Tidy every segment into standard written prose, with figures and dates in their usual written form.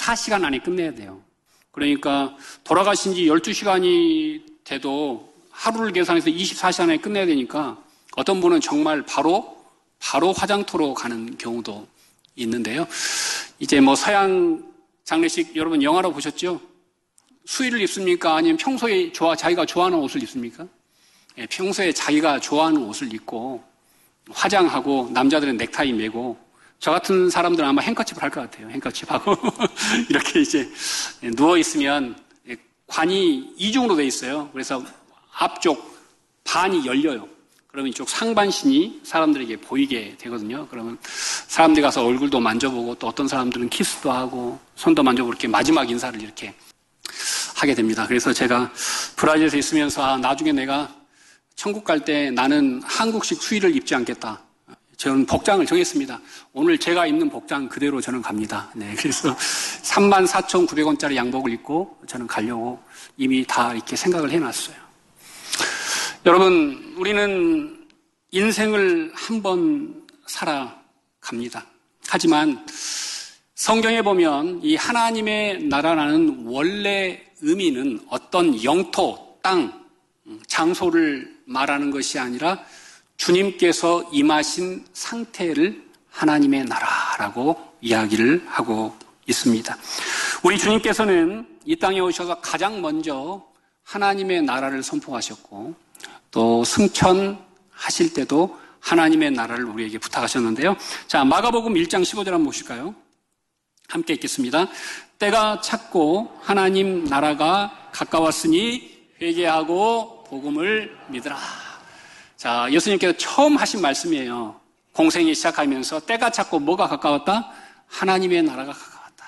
24시간 안에 끝내야 돼요. 그러니까 돌아가신 지 12시간이 돼도 하루를 계산해서 24시간 안에 끝내야 되니까 어떤 분은 정말 바로 화장터로 가는 경우도 있는데요. 이제 뭐 서양 장례식 여러분 영화로 보셨죠? 수의를 입습니까? 아니면 평소에 자기가 좋아하는 옷을 입습니까? 예, 평소에 자기가 좋아하는 옷을 입고 화장하고 남자들은 넥타이 매고 저 같은 사람들은 아마 행커칩을 할 것 같아요. 행커칩하고 이렇게 이제 누워있으면 관이 이중으로 돼 있어요. 그래서 앞쪽 반이 열려요. 그러면 이쪽 상반신이 사람들에게 보이게 되거든요. 그러면 사람들이 가서 얼굴도 만져보고 또 어떤 사람들은 키스도 하고 손도 만져보고 이렇게 마지막 인사를 이렇게 하게 됩니다. 그래서 제가 브라질에서 있으면서 나중에 내가 천국 갈 때 나는 한국식 수의를 입지 않겠다. 저는 복장을 정했습니다. 오늘 제가 입는 복장 그대로 저는 갑니다. 네, 그래서 34,900원짜리 양복을 입고 저는 가려고 이미 다 이렇게 생각을 해놨어요. 여러분, 우리는 인생을 한 번 살아갑니다. 하지만 성경에 보면 이 하나님의 나라라는 원래 의미는 어떤 영토, 땅, 장소를 말하는 것이 아니라 주님께서 임하신 상태를 하나님의 나라라고 이야기를 하고 있습니다. 우리 주님께서는 이 땅에 오셔서 가장 먼저 하나님의 나라를 선포하셨고 또 승천하실 때도 하나님의 나라를 우리에게 부탁하셨는데요. 자, 마가복음 1장 15절 한번 보실까요? 함께 읽겠습니다. 때가 찼고 하나님 나라가 가까웠으니 회개하고 복음을 믿으라. 자, 예수님께서 처음 하신 말씀이에요. 공생이 시작하면서 때가 찼고 뭐가 가까웠다? 하나님의 나라가 가까웠다.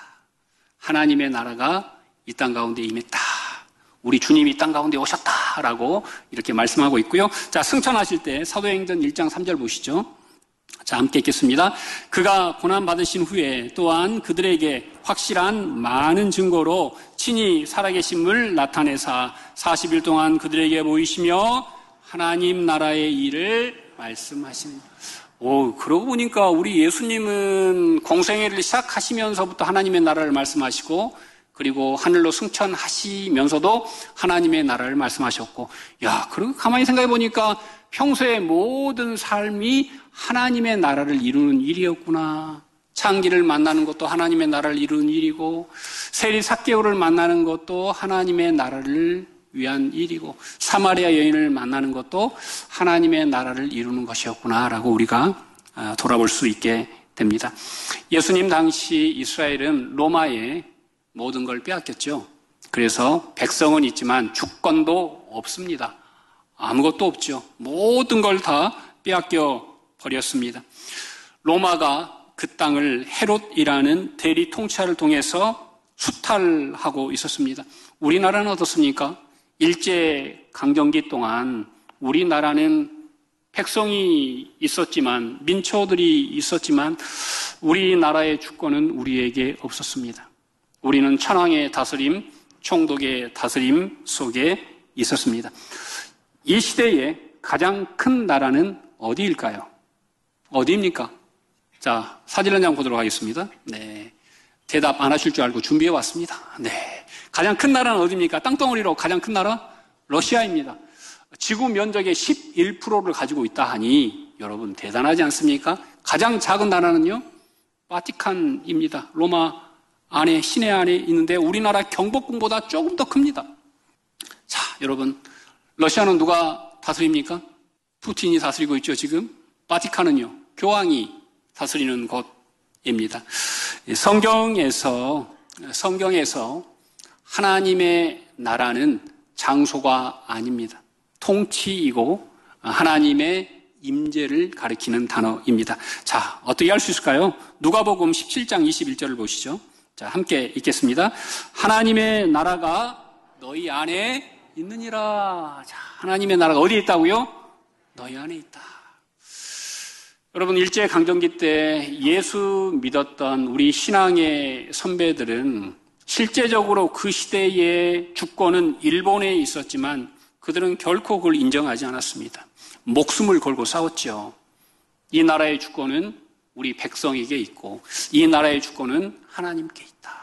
하나님의 나라가 이 땅 가운데 임했다. 우리 주님이 이 땅 가운데 오셨다라고 이렇게 말씀하고 있고요. 자, 승천하실 때 사도행전 1장 3절 보시죠. 자, 함께 읽겠습니다. 그가 고난받으신 후에 또한 그들에게 확실한 많은 증거로 친히 살아계심을 나타내사 40일 동안 그들에게 보이시며 하나님 나라의 일을 말씀하시는. 그러고 보니까 우리 예수님은 공생애를 시작하시면서부터 하나님의 나라를 말씀하시고 그리고 하늘로 승천하시면서도 하나님의 나라를 말씀하셨고, 그리고 가만히 생각해 보니까 평소의 모든 삶이 하나님의 나라를 이루는 일이었구나. 창기를 만나는 것도 하나님의 나라를 이루는 일이고, 세리 삭개오를 만나는 것도 하나님의 나라를 위한 일이고, 사마리아 여인을 만나는 것도 하나님의 나라를 이루는 것이었구나라고 우리가 돌아볼 수 있게 됩니다. 예수님 당시 이스라엘은 로마의 모든 걸 빼앗겼죠. 그래서 백성은 있지만 주권도 없습니다. 아무것도 없죠. 모든 걸 다 빼앗겨 버렸습니다. 로마가 그 땅을 헤롯이라는 대리 통치자를 통해서 수탈하고 있었습니다. 우리나라는 어떻습니까? 일제 강점기 동안 우리나라는 백성이 있었지만, 민초들이 있었지만 우리나라의 주권은 우리에게 없었습니다. 우리는 천황의 다스림, 총독의 다스림 속에 있었습니다. 이 시대에 가장 큰 나라는 어디일까요? 어디입니까? 자, 사진 한 장 보도록 하겠습니다. 네. 대답 안 하실 줄 알고 준비해 왔습니다. 네. 가장 큰 나라는 어디입니까? 땅덩어리로 가장 큰 나라? 러시아입니다. 지구 면적의 11%를 가지고 있다 하니 여러분 대단하지 않습니까? 가장 작은 나라는요? 바티칸입니다. 로마 안에, 시내 안에 있는데 우리나라 경복궁보다 조금 더 큽니다. 자, 여러분, 러시아는 누가 다스립니까? 푸틴이 다스리고 있죠, 지금. 바티칸은요, 교황이 다스리는 곳입니다. 성경에서 하나님의 나라는 장소가 아닙니다. 통치이고 하나님의 임재를 가리키는 단어입니다. 자, 어떻게 할 수 있을까요? 누가복음 17장 21절을 보시죠. 자, 함께 읽겠습니다. 하나님의 나라가 너희 안에 있느니라. 자, 하나님의 나라가 어디에 있다고요? 너희 안에 있다. 여러분, 일제강점기 때 예수 믿었던 우리 신앙의 선배들은 실제적으로 그 시대의 주권은 일본에 있었지만 그들은 결코 그걸 인정하지 않았습니다. 목숨을 걸고 싸웠죠. 이 나라의 주권은 우리 백성에게 있고 이 나라의 주권은 하나님께 있다.